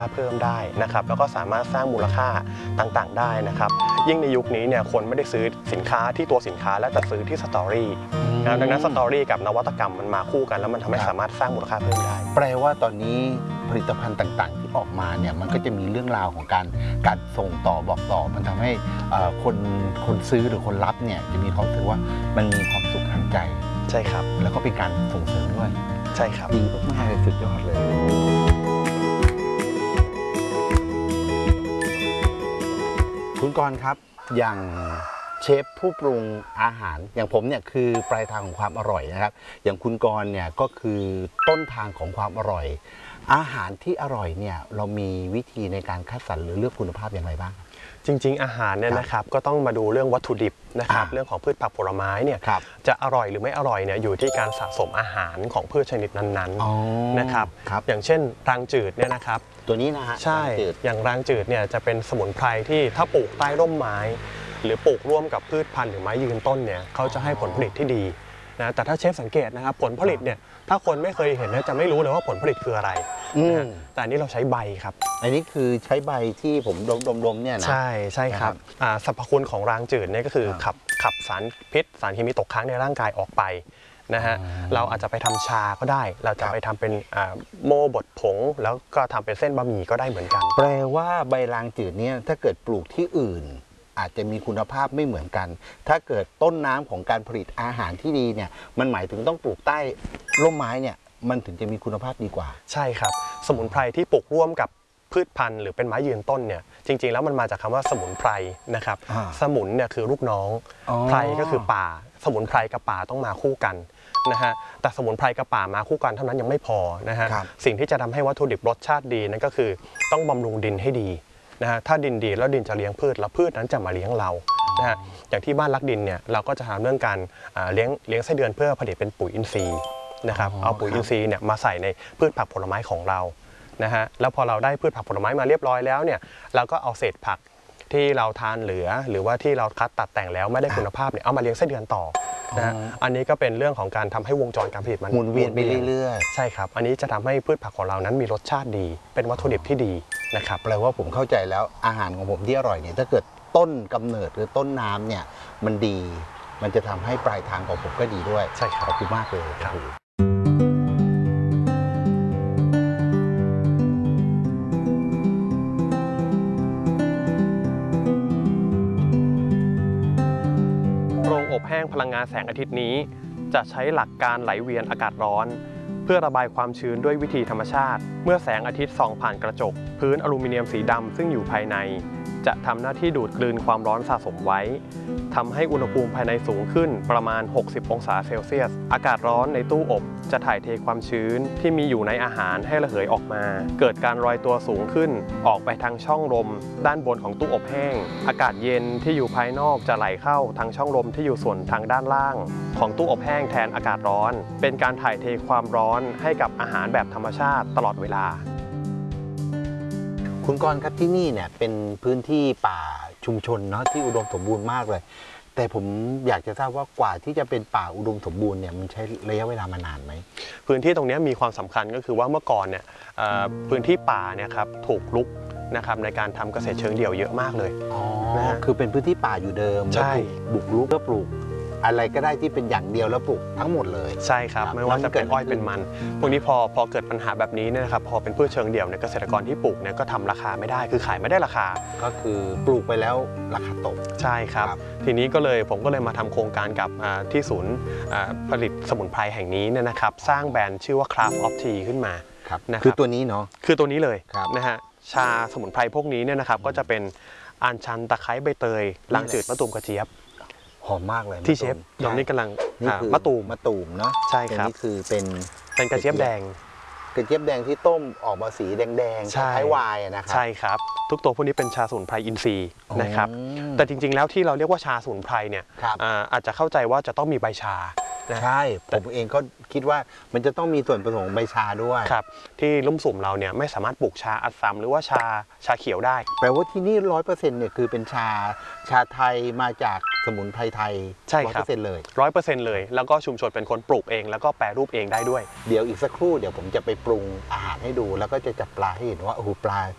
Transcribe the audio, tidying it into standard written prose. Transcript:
เพิ่มได้นะครับแล้วก็สามารถสร้างมูลค่าต่างๆได้นะครับยิ่งในยุคนี้เนี่ยคนไม่ได้ซื้อสินค้าที่ตัวสินค้าและแต่ซื้อที่สตอรี่ดังนั้นสตอรี่กับนวัตกรรมมันมาคู่กันแล้วมันทำให้สามารถสร้างมูลค่าเพิ่มได้แปลว่าตอนนี้ผลิตภัณฑ์ต่างๆที่ออกมาเนี่ยมันก็จะมีเรื่องราวของการส่งต่อบอกต่อมันทำให้คนซื้อหรือคนรับเนี่ยจะมีความรู้สึกว่ามันมีความสุขทางใจใช่ครับแล้วก็เป็นการส่งเสริมด้วยใช่ครับดีมากๆเลยสุดยอดเลยคุณกรณ์ครับอย่างเชฟผู้ปรุงอาหารอย่างผมเนี่ยคือปลายทางของความอร่อยนะครับอย่างคุณกรณ์เนี่ยก็คือต้นทางของความอร่อยอาหารที่อร่อยเนี่ยเรามีวิธีในการคัดสรรหรือเลือกคุณภาพอย่างไรบ้างจริงๆอาหารเนี่ยนะครับก็ต้องมาดูเรื่องวัตถุดิบนะครับเรื่องของพืชผักผลไม้เนี่ยจะอร่อยหรือไม่อร่อยเนี่ยอยู่ที่การสะสมอาหารของพืชชนิดนั้นๆนะครับอย่างเช่นรางจืดเนี่ยนะครับตัวนี้นะฮะใช่อย่างรางจืดเนี่ยจะเป็นสมุนไพรที่ถ้าปลูกใต้ร่มไม้หรือปลูกร่วมกับพืชพันธุ์หรือไม้ยืนต้นเนี่ยเขาจะให้ผลผลิตที่ดีนะแต่ถ้าเชฟสังเกตนะครับผลผลิตเนี่ยถ้าคนไม่เคยเห็นจะไม่รู้เลยว่าผลผลิตคืออะไรแต่อันนี้เราใช้ใบครับอันนี้คือใช้ใบที่ผมดมเนี่ยนะใช่ครับสรรพคุณของรางจืดเนี่ยก็คือขับสารพิษสารเคมีตกค้างในร่างกายออกไปนะฮะเราอาจจะไปทำชาก็ได้เราจะไปทำเป็นโม่บดผงแล้วก็ทำเป็นเส้นบะหมี่ก็ได้เหมือนกันแปลว่าใบรางจืดเนี่ยถ้าเกิดปลูกที่อื่นอาจจะมีคุณภาพไม่เหมือนกันถ้าเกิดต้นน้ำของการผลิตอาหารที่ดีเนี่ยมันหมายถึงต้องปลูกใต้ร่มไม้เนี่ยมันถึงจะมีคุณภาพดีกว่าใช่ครับสมุนไพรที่ปลูกร่วมกับพืชพันธุ์หรือเป็นไม้ยืนต้นเนี่ยจริงๆแล้วมันมาจากคำว่าสมุนไพรนะครับสมุนเนี่ยคือลูกน้องไพรก็คือป่าสมุนไพรกับป่าต้องมาคู่กันนะฮะแต่สมุนไพรกับป่ามาคู่กันเท่านั้นยังไม่พอนะฮะสิ่งที่จะทำให้วัตถุดิบรสชาติดีนั่นก็คือต้องบำรุงดินให้ดีนะฮะถ้าดินดีแล้วดินจะเลี้ยงพืชแล้วพืชนั้นจะมาเลี้ยงเรานะฮะอย่างที่บ้านรักดินเนี่ยเราก็จะทำเรื่องการเลี้ยงไส้เดือนเพื่อผลิตเป็นปุ๋ยอินทรีย์นะครับเอาปุ๋ยอินทรีย์เนี่ยมาใส่ในพืชผักผลไม้ของเรานะฮะแล้วพอเราได้พืชผักผลไม้มาเรียบร้อยแล้วเนี่ยเราก็เอาเศษผักที่เราทานเหลือหรือว่าที่เราคัดตัดแต่งแล้วไม่ได้คุณภาพเนี่ยเอามาเลี้ยงไส้เดือนต่อนะฮะอันนี้ก็เป็นเรื่องของการทำให้วงจรการผลิตมันหมุนเวียนไปเรื่อยๆใช่ครับอันนี้จะทำให้พืชผักของเรานั้นมีรสชาติดีเป็นวัตถุดิบที่ดีนะครับแปลว่าผมเข้าใจแล้วอาหารของผมที่อร่อยเนี่ยถ้าเกิดต้นกำเนิดหรือต้นน้ำเนี่ยมันดีมันจะทำให้ปลายทางของผมก็ดีด้วยใช่ครับขอบคุณมากเลยครับโรงอบแห้งพลังงานแสงอาทิตย์นี้จะใช้หลักการไหลเวียนอากาศร้อนเพื่อระบายความชื้นด้วยวิธีธรรมชาติเมื่อแสงอาทิตย์ส่องผ่านกระจกพื้นอลูมิเนียมสีดำซึ่งอยู่ภายในจะทำหน้าที่ดูดกลืนความร้อนสะสมไว้ทำให้อุณหภูมิภายในสูงขึ้นประมาณ60องศาเซลเซียสอากาศร้อนในตู้อบจะถ่ายเทความชื้นที่มีอยู่ในอาหารให้ระเหยออกมาเกิดการลอยตัวสูงขึ้นออกไปทางช่องลมด้านบนของตู้อบแห้งอากาศเย็นที่อยู่ภายนอกจะไหลเข้าทางช่องลมที่อยู่ส่วนทางด้านล่างของตู้อบแห้งแทนอากาศร้อนเป็นการถ่ายเทความร้อนให้กับอาหารแบบธรรมชาติตลอดเวลาคุณกรณ์ครับที่นี่เนี่ยเป็นพื้นที่ป่าชุมชนเนาะที่อุดมสมบูรณ์มากเลยแต่ผมอยากจะทราบว่ากว่าที่จะเป็นป่าอุดมสมบูรณ์เนี่ยมันใช้ระยะเวลามานานไหมพื้นที่ตรงนี้มีความสำคัญก็คือว่าเมื่อก่อนเนี่ยพื้นที่ป่าเนี่ยครับถูกรุกนะครับในการทำเกษตรเชิงเดี่ยวเยอะมากเลยนะคือเป็นพื้นที่ป่าอยู่เดิมแล้วบุกรุกเพื่อปลูกอะไรก็ได้ที่เป็นอย่างเดียวแล้วปลูกทั้งหมดเลยใช่ครับไม่ว่าจะเป็นอ้อยเป็นมันพวกนี้พอเกิดปัญหาแบบนี้เนี่ยนะครับพอเป็นพืชเชิงเดี่ยวเนี่ยเกษตรกรที่ปลูกเนี่ยก็ทำราคาไม่ได้คือขายไม่ได้ราคาก็คือปลูกไปแล้วราคาตกใช่ครับทีนี้ผมก็เลยมาทำโครงการกับที่ศูนย์ผลิตสมุนไพรแห่งนี้เนี่ยนะครับสร้างแบรนด์ชื่อว่า Craft of Tea ขึ้นมาคือตัวนี้เนาะคือตัวนี้เลยนะฮะชาสมุนไพรพวกนี้เนี่ยนะครับก็จะเป็นอัญชันตะไคร้ใบเตยรางจืดมะตูมกระเจี๊ยบหอมมากเลยที่เชฟตอนนี้กำลังมะตูมเนาะใช่ครับนี่คือเป็นกระเจี๊ยบแดงที่ต้มออกมาสีแดงๆคล้ายไวน์นะครับใช่ครับทุกตัวพวกนี้เป็นชาสมุนไพรอินทรีย์นะครับแต่จริงๆแล้วที่เราเรียกว่าชาสมุนไพรเนี่ยอาจจะเข้าใจว่าจะต้องมีใบชาใช่ผมเองก็คิดว่ามันจะต้องมีส่วนผสมของใบชาด้วยครับที่ลุ่มสุ่มเราเนี่ยไม่สามารถปลูกชาอัสสัมหรือว่าชาเขียวได้แปลว่าที่นี่100%เนี่ยคือเป็นชาไทยมาจากสมุนไพรไทย 100% เลย 100%เลยแล้วก็ชุมชนเป็นคนปลูกเองแล้วก็แปรรูปเองได้ด้วยเดี๋ยวอีกสักครู่เดี๋ยวผมจะไปปรุงอาหารให้ดูแล้วก็จะจับปลาให้เห็นว่าโอ้โหปลา